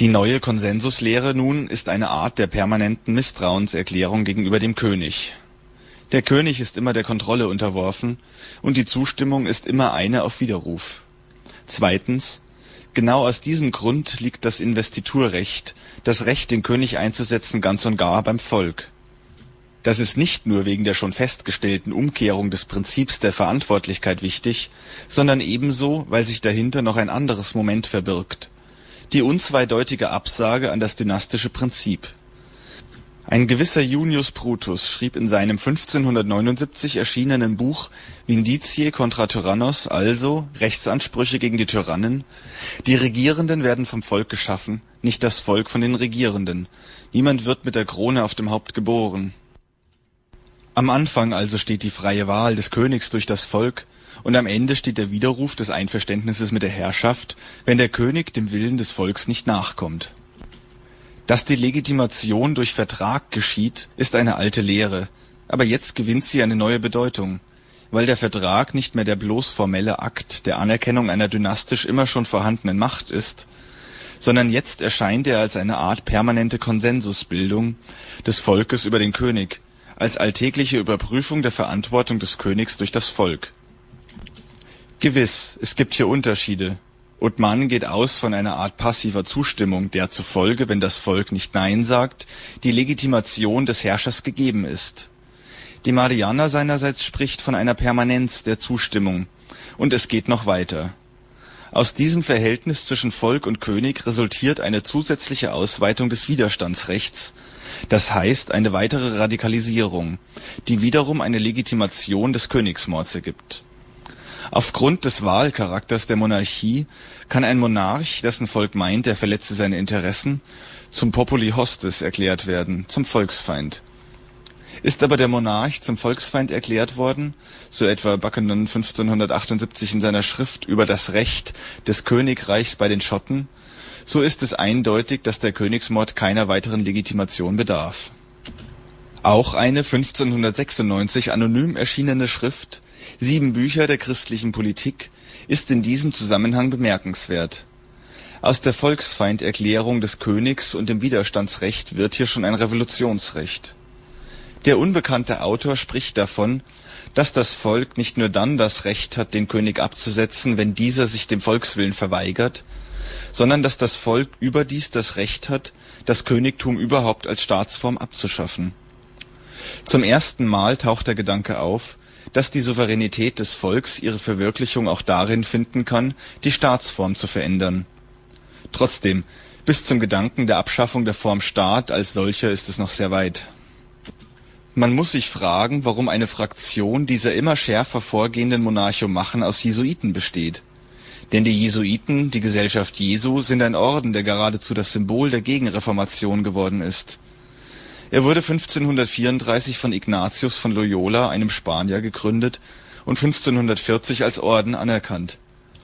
Die neue Konsensuslehre nun ist eine Art der permanenten Misstrauenserklärung gegenüber dem König. Der König ist immer der Kontrolle unterworfen und die Zustimmung ist immer eine auf Widerruf. Zweitens: Genau aus diesem Grund liegt das Investiturrecht, das Recht, den König einzusetzen, ganz und gar beim Volk. Das ist nicht nur wegen der schon festgestellten Umkehrung des Prinzips der Verantwortlichkeit wichtig, sondern ebenso, weil sich dahinter noch ein anderes Moment verbirgt: die unzweideutige Absage an das dynastische Prinzip. Ein gewisser Junius Brutus schrieb in seinem 1579 erschienenen Buch Vindiciae contra Tyrannos, also Rechtsansprüche gegen die Tyrannen: Die Regierenden werden vom Volk geschaffen, nicht das Volk von den Regierenden. Niemand wird mit der Krone auf dem Haupt geboren. Am Anfang also steht die freie Wahl des Königs durch das Volk, und am Ende steht der Widerruf des Einverständnisses mit der Herrschaft, wenn der König dem Willen des Volks nicht nachkommt. Dass die Legitimation durch Vertrag geschieht, ist eine alte Lehre, aber jetzt gewinnt sie eine neue Bedeutung, weil der Vertrag nicht mehr der bloß formelle Akt der Anerkennung einer dynastisch immer schon vorhandenen Macht ist, sondern jetzt erscheint er als eine Art permanente Konsensusbildung des Volkes über den König, als alltägliche Überprüfung der Verantwortung des Königs durch das Volk. Gewiss, es gibt hier Unterschiede. Othman geht aus von einer Art passiver Zustimmung, der zufolge, wenn das Volk nicht Nein sagt, die Legitimation des Herrschers gegeben ist. Die Marianer seinerseits spricht von einer Permanenz der Zustimmung, und es geht noch weiter. Aus diesem Verhältnis zwischen Volk und König resultiert eine zusätzliche Ausweitung des Widerstandsrechts, das heißt eine weitere Radikalisierung, die wiederum eine Legitimation des Königsmords ergibt. Aufgrund des Wahlcharakters der Monarchie kann ein Monarch, dessen Volk meint, er verletze seine Interessen, zum Populi Hostis erklärt werden, zum Volksfeind. Ist aber der Monarch zum Volksfeind erklärt worden, so etwa Buchanan 1578 in seiner Schrift über das Recht des Königreichs bei den Schotten, so ist es eindeutig, dass der Königsmord keiner weiteren Legitimation bedarf. Auch eine 1596 anonym erschienene Schrift, 7 Bücher der christlichen Politik, ist in diesem Zusammenhang bemerkenswert. Aus der Volksfeinderklärung des Königs und dem Widerstandsrecht wird hier schon ein Revolutionsrecht. Der unbekannte Autor spricht davon, dass das Volk nicht nur dann das Recht hat, den König abzusetzen, wenn dieser sich dem Volkswillen verweigert, sondern dass das Volk überdies das Recht hat, das Königtum überhaupt als Staatsform abzuschaffen. Zum ersten Mal taucht der Gedanke auf, dass die Souveränität des Volks ihre Verwirklichung auch darin finden kann, die Staatsform zu verändern. Trotzdem, bis zum Gedanken der Abschaffung der Form Staat als solcher ist es noch sehr weit. Man muss sich fragen, warum eine Fraktion dieser immer schärfer vorgehenden Monarchomachen aus Jesuiten besteht. Denn die Jesuiten, die Gesellschaft Jesu, sind ein Orden, der geradezu das Symbol der Gegenreformation geworden ist. Er wurde 1534 von Ignatius von Loyola, einem Spanier, gegründet und 1540 als Orden anerkannt.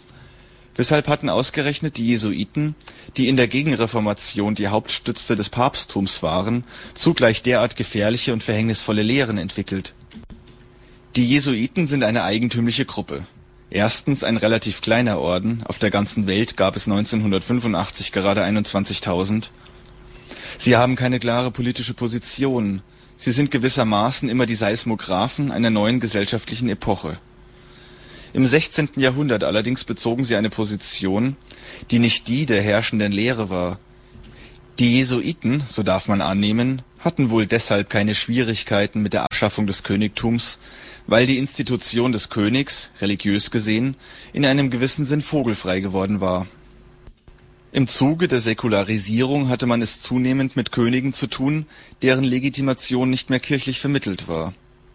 Weshalb hatten ausgerechnet die Jesuiten, die in der Gegenreformation die Hauptstütze des Papsttums waren, zugleich derart gefährliche und verhängnisvolle Lehren entwickelt? Die Jesuiten sind eine eigentümliche Gruppe. Erstens ein relativ kleiner Orden, auf der ganzen Welt gab es 1985 gerade 21.000. Sie haben keine klare politische Position. Sie sind gewissermaßen immer die Seismographen einer neuen gesellschaftlichen Epoche. Im 16. Jahrhundert allerdings bezogen sie eine Position, die nicht die der herrschenden Lehre war. Die Jesuiten, so darf man annehmen, hatten wohl deshalb keine Schwierigkeiten mit der Abschaffung des Königtums, weil die Institution des Königs, religiös gesehen, in einem gewissen Sinn vogelfrei geworden war. Im Zuge der Säkularisierung hatte man es zunehmend mit Königen zu tun, deren Legitimation nicht mehr kirchlich vermittelt war.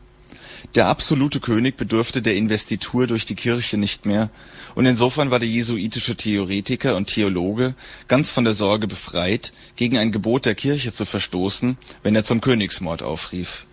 Der absolute König bedurfte der Investitur durch die Kirche nicht mehr, und insofern war der jesuitische Theoretiker und Theologe ganz von der Sorge befreit, gegen ein Gebot der Kirche zu verstoßen, wenn er zum Königsmord aufrief.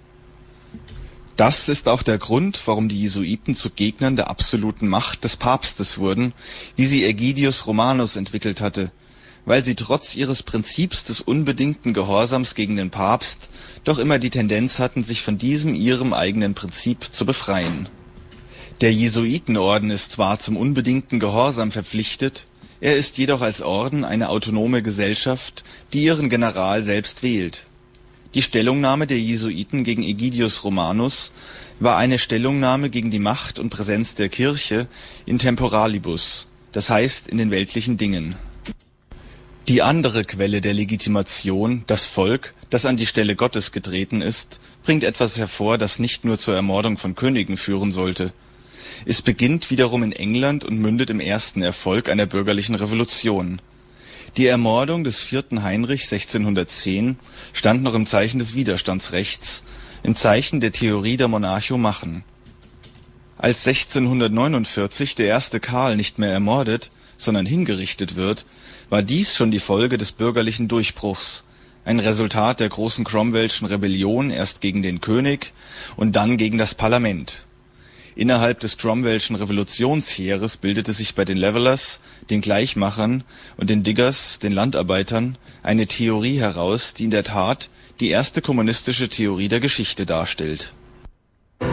Das ist auch der Grund, warum die Jesuiten zu Gegnern der absoluten Macht des Papstes wurden, wie sie Ägidius Romanus entwickelt hatte, weil sie trotz ihres Prinzips des unbedingten Gehorsams gegen den Papst doch immer die Tendenz hatten, sich von diesem ihrem eigenen Prinzip zu befreien. Der Jesuitenorden ist zwar zum unbedingten Gehorsam verpflichtet, Er ist jedoch als Orden eine autonome Gesellschaft, die ihren General selbst wählt. Die Stellungnahme der Jesuiten gegen Egidius Romanus war eine Stellungnahme gegen die Macht und Präsenz der Kirche in temporalibus, das heißt in den weltlichen Dingen. Die andere Quelle der Legitimation, das Volk, das an die Stelle Gottes getreten ist, bringt etwas hervor, das nicht nur zur Ermordung von Königen führen sollte. Es beginnt wiederum in England und mündet im ersten Erfolg einer bürgerlichen Revolution. Die Ermordung des 4. Heinrich 1610 stand noch im Zeichen des Widerstandsrechts, im Zeichen der Theorie der Monarchomachen. Als 1649 der erste Karl nicht mehr ermordet, sondern hingerichtet wird, war dies schon die Folge des bürgerlichen Durchbruchs, ein Resultat der großen Cromwellschen Rebellion erst gegen den König und dann gegen das Parlament. Innerhalb des Cromwellschen Revolutionsheeres bildete sich bei den Levelers, den Gleichmachern und den Diggers, den Landarbeitern, eine Theorie heraus, die in der Tat die erste kommunistische Theorie der Geschichte darstellt